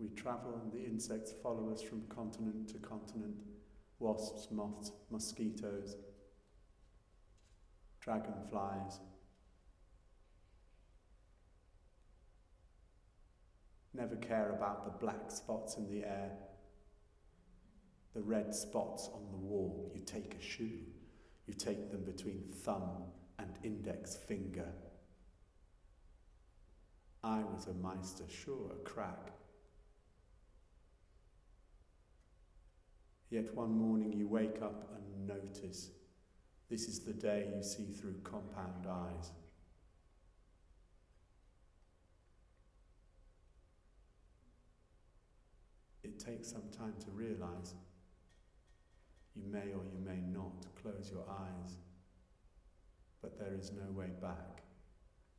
We travel and the insects follow us from continent to continent. Wasps, moths, mosquitoes, dragonflies. Never care about the black spots in the air, the red spots on the wall. You take a shoe, you take them between thumb and index finger. I was a Meister, sure, a crack. Yet one morning you wake up and notice this is the day you see through compound eyes. It takes some time to realize. You may or you may not close your eyes, but there is no way back.